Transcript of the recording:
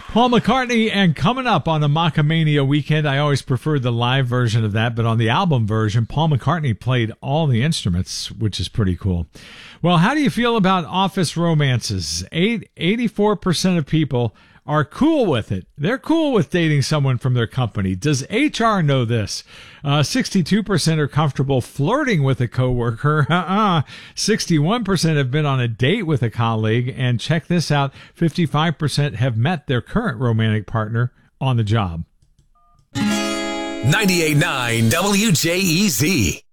Paul McCartney, and coming up on the Macamania weekend, I always preferred the live version of that, but on the album version, Paul McCartney played all the instruments, which is pretty cool. Well, how do you feel about office romances? 84% of people are cool with it. They're cool with dating someone from their company. Does HR know this? 62% are comfortable flirting with a coworker. 61% have been on a date with a colleague. And check this out, 55% have met their current romantic partner on the job. 98.9 WJEZ.